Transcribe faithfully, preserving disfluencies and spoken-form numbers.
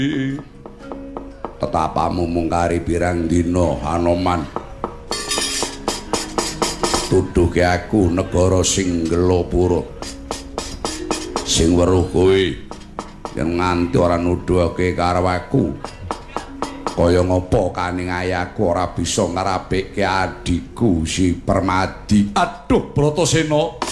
tetapamu mungkari pirang dina Hanoman tuduhke aku negara sing Gelapura sing weruh kowe yen nganti ora nuduhake karo aku kaya ngapa kaning ayahku ora bisa ngrapikke adikku si Permadi. Aduh Bratasena,